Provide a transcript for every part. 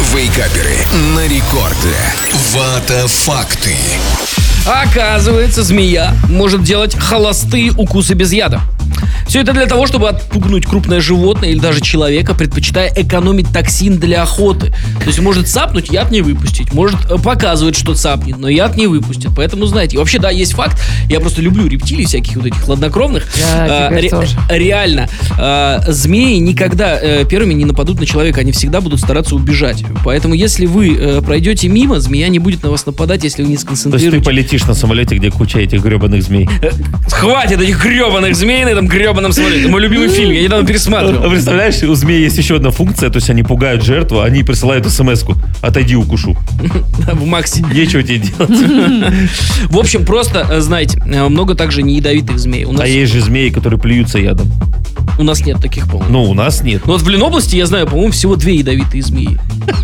Вейкаперы на рекорде. Вата-факты. Оказывается, змея может делать холостые укусы без яда. Все это для того, чтобы отпугнуть крупное животное или даже человека, предпочитая экономить токсин для охоты. То есть может цапнуть, яд не выпустить. Может показывать, что цапнет, но яд не выпустит. Поэтому, знаете, вообще, да, есть факт. Я просто люблю рептилий всяких вот этих хладнокровных. Реально, змеи никогда первыми не нападут на человека. Они всегда будут стараться убежать. Поэтому, если вы пройдете мимо, змея не будет на вас нападать, если вы не сконцентрируетесь. То есть ты полетишь на самолете, где куча этих гребаных змей. Хватит этих гребаных змей на этом гребаном самолете. Это мой любимый фильм, я недавно пересматривал. А представляешь, у змей есть еще одна функция, то есть они пугают жертву, они присылают смс-ку: отойди, укушу. В Максе. Нечего тебе делать. В общем, просто, знаете, много также неядовитых змей. А есть же змеи, которые плюются ядом. У нас нет таких, по-моему. Ну, у нас нет. Ну вот в Ленобласти, я знаю, по-моему, всего 2 ядовитые змеи.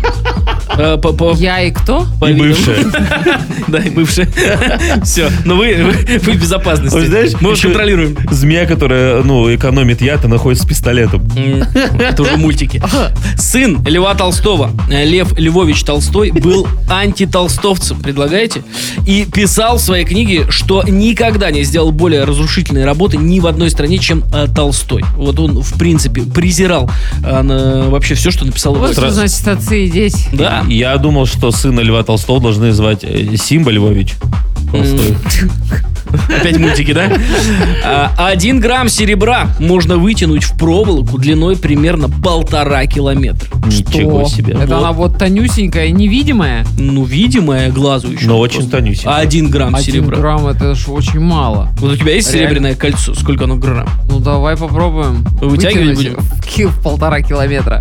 Я и кто? И бывшая. Да, и бывшая. Все, но вы в безопасности. Знаешь, мы вас контролируем. Змея, которая, экономит яд и находится с пистолетом. Это уже мультики. Сын Льва Толстого, Лев Львович Толстой, был антитолстовцем, предлагаете? И писал в своей книге, что никогда не сделал более разрушительной работы ни в одной стране, чем Толстой. Вот он, в принципе, презирал вообще все, что написал. Вот что значит отцы и дети. Да. Я думал, что сына Льва Толстого должны звать Симба Львович Толстой. Опять мультики, да? 1 грамм серебра можно вытянуть в проволоку длиной примерно 1,5 километра. Ничего себе. Это она вот тонюсенькая, невидимая? Ну, видимая глазу еще. Но очень тонюсенькая. 1 грамм 1 серебра. грамм, это же очень мало. Вот у тебя есть серебряное кольцо? Сколько оно грамм? Ну, давай попробуем. Вытягивать будем? В 1,5 километра.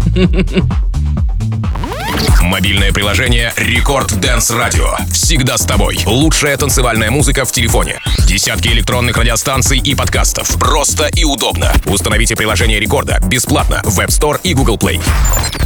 Мобильное приложение Рекорд Dance Radio. Всегда с тобой. Лучшая танцевальная музыка в телефоне. Десятки электронных радиостанций и подкастов. Просто и удобно. Установите приложение Рекорда бесплатно в App Store и Google Play.